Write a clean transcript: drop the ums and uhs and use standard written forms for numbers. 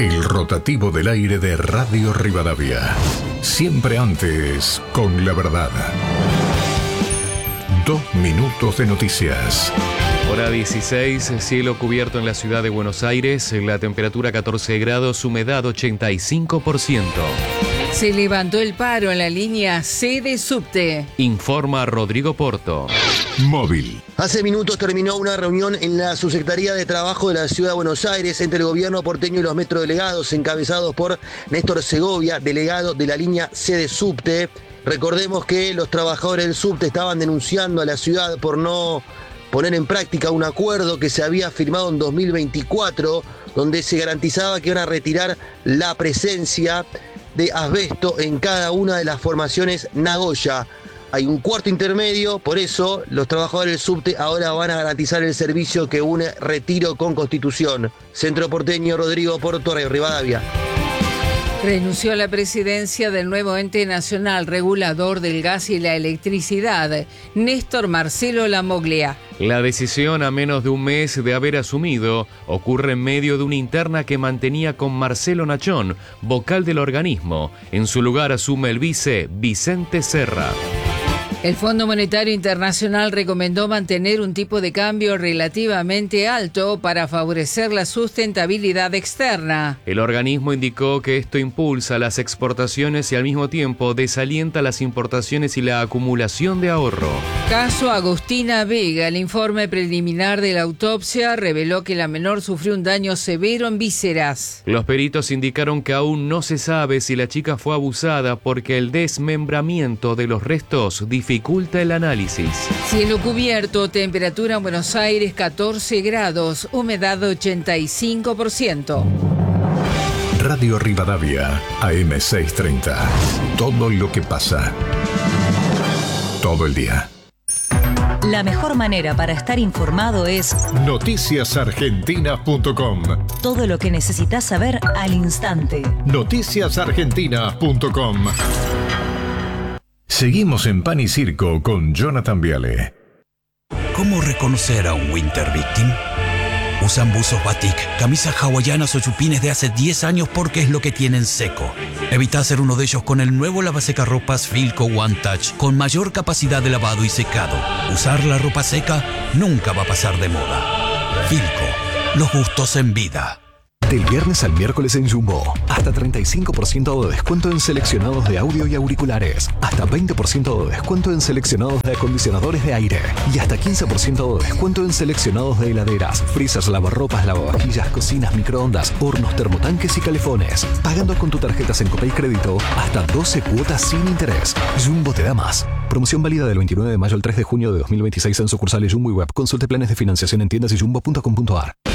El rotativo del aire de Radio Rivadavia. Siempre antes, con la verdad. 2 minutos de noticias. Hora 16, cielo cubierto en la ciudad de Buenos Aires, la temperatura 14 grados, humedad 85%. Se levantó el paro en la línea C de subte. Informa Rodrigo Porto. Móvil. Hace minutos terminó una reunión en la Subsecretaría de Trabajo de la Ciudad de Buenos Aires entre el gobierno porteño y los metrodelegados, encabezados por Néstor Segovia, delegado de la línea C de subte. Recordemos que los trabajadores del subte estaban denunciando a la ciudad por no poner en práctica un acuerdo que se había firmado en 2024, donde se garantizaba que iban a retirar la presencia de asbesto en cada una de las formaciones Nagoya. Hay un cuarto intermedio, por eso los trabajadores del subte ahora van a garantizar el servicio que une Retiro con Constitución. Centro Porteño, Rodrigo Porto, Rivadavia. Renunció a la presidencia del nuevo ente nacional regulador del gas y la electricidad, Néstor Marcelo Lamoglia. La decisión, a menos de un mes de haber asumido, ocurre en medio de una interna que mantenía con Marcelo Nachón, vocal del organismo. En su lugar asume el vice Vicente Serra. El Fondo Monetario Internacional recomendó mantener un tipo de cambio relativamente alto para favorecer la sustentabilidad externa. El organismo indicó que esto impulsa las exportaciones y al mismo tiempo desalienta las importaciones y la acumulación de ahorro. Caso Agustina Vega. El informe preliminar de la autopsia reveló que la menor sufrió un daño severo en vísceras. Los peritos indicaron que aún no se sabe si la chica fue abusada porque el desmembramiento de los restos dificulta el análisis. Cielo cubierto, temperatura en Buenos Aires 14 grados, humedad 85%. Radio Rivadavia, AM 630. Todo lo que pasa. Todo el día. La mejor manera para estar informado es noticiasargentinas.com. Todo lo que necesitas saber al instante. Noticiasargentinas.com. Seguimos en Pan y Circo con Jonathan Viale. ¿Cómo reconocer a un winter victim? Usan buzos batik, camisas hawaianas o chupines de hace 10 años porque es lo que tienen seco. Evita hacer uno de ellos con el nuevo lavasecarropas Filco One Touch con mayor capacidad de lavado y secado. Usar la ropa seca nunca va a pasar de moda. Filco, los gustos en vida. Del viernes al miércoles en Jumbo, hasta 35% de descuento en seleccionados de audio y auriculares, hasta 20% de descuento en seleccionados de acondicionadores de aire y hasta 15% de descuento en seleccionados de heladeras, freezers, lavarropas, lavavajillas, cocinas, microondas, hornos, termotanques y calefones. Pagando con tu tarjeta Sencopay Crédito, hasta 12 cuotas sin interés. Jumbo te da más. Promoción válida del 29 de mayo al 3 de junio de 2026 en sucursales Jumbo y Web. Consulte planes de financiación en tiendas y jumbo.com.ar.